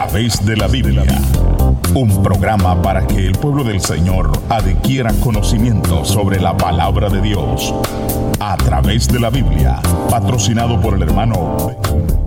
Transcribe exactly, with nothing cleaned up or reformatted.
través de la Biblia. Un programa para que el pueblo del Señor adquiera conocimiento sobre la palabra de Dios. A través de la Biblia, patrocinado por el hermano